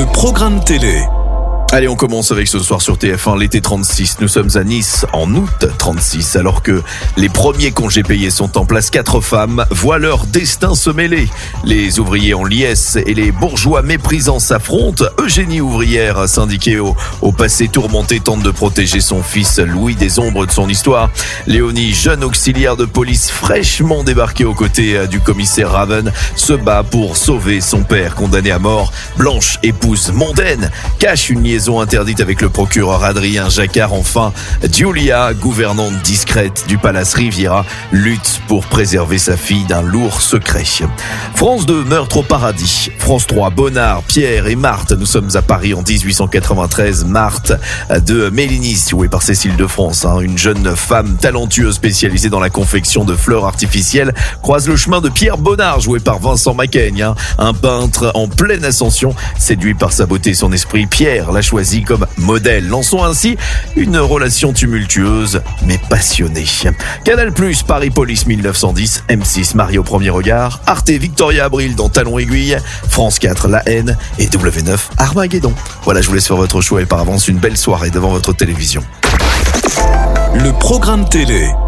Le programme télé. Allez, on commence avec ce soir sur TF1, l'été 36. Nous sommes à Nice en août 36. Alors que les premiers congés payés sont en place, 4 femmes voient leur destin se mêler. Les ouvriers en liesse et les bourgeois méprisants s'affrontent. Eugénie, ouvrière syndiquée au passé tourmenté, tente de protéger son fils Louis des ombres de son histoire. Léonie, jeune auxiliaire de police fraîchement débarquée aux côtés du commissaire Raven, se bat pour sauver son père condamné à mort. Blanche, épouse mondaine, cache une liaison interdite avec le procureur Adrien Jacquard. Enfin, Giulia, gouvernante discrète du Palace Riviera, lutte pour préserver sa fille d'un lourd secret. France 2, meurtre au paradis. France 3, Bonnard, Pierre et Marthe. Nous sommes à Paris en 1893. Marthe de Mélinis, jouée par Cécile de France, une jeune femme talentueuse spécialisée dans la confection de fleurs artificielles, croise le chemin de Pierre Bonnard, joué par Vincent Macaigne, un peintre en pleine ascension. Séduit par sa beauté et son esprit, Pierre l'a choisi comme modèle. Lançons ainsi une relation tumultueuse mais passionnée. Canal+, Paris Police 1910, M6 Marie au premier regard, Arte Victoria Abril dans Talons Aiguilles, France 4 La Haine et W9 Armageddon. Voilà, je vous laisse faire votre choix et par avance une belle soirée devant votre télévision. Le programme télé.